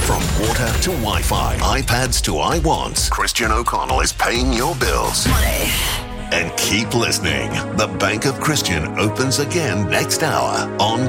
From water to Wi-Fi, iPads to iWants, Christian O'Connell is paying your bills. Money. And keep listening. The Bank of Christian opens again next hour on